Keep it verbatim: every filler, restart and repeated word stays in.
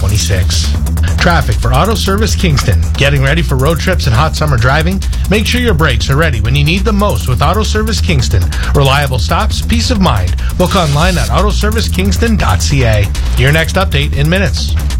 twenty-six. Traffic for Auto Service Kingston. Getting ready for road trips and hot summer driving? Make sure your brakes are ready when you need them most with Auto Service Kingston. Reliable stops, peace of mind. Book online at auto service kingston dot c a. Your next update in minutes.